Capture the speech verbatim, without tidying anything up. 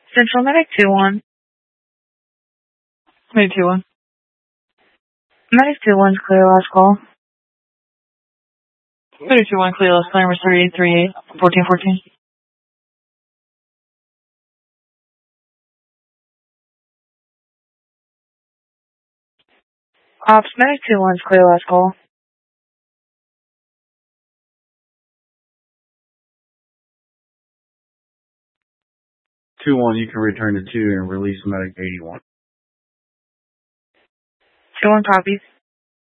Central Medic two one. Medic two one. Medic two one's clear last call. Medic two one, clear last call, number three eight three eight, fourteen fourteen. Ops, Medic two one's clear last call. two one, you can return to two and release Medic eighty-one. two one copies.